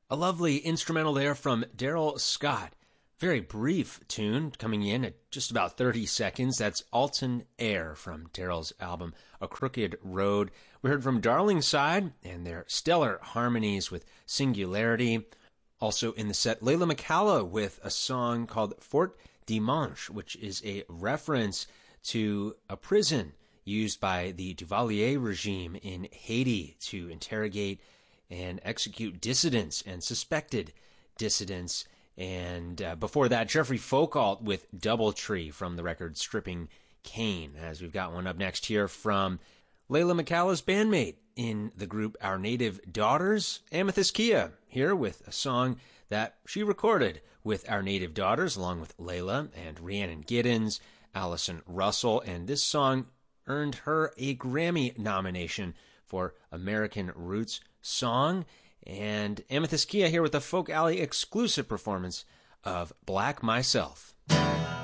A lovely instrumental there from Daryl Scott. Very brief tune coming in at just about 30 seconds. That's Alton Air from Daryl's album A Crooked Road. We heard from Darlingside and their stellar harmonies with Singularity. Also in the set, Layla McCalla with a song called Fort Dimanche, which is a reference to a prison used by the Duvalier regime in Haiti to interrogate and execute dissidents and suspected dissidents. And before that, Jeffrey Folkalt with Doubletree from the record Stripping Cain, as we've got one up next here from Layla McCalla's bandmate in the group Our Native Daughters, Amethyst Kia, here with a song that she recorded with Our Native Daughters, along with Layla and Rhiannon Giddens, Allison Russell, and this song earned her a Grammy nomination for American Roots Song. And Amethyst Kia here with a Folk Alley exclusive performance of Black Myself.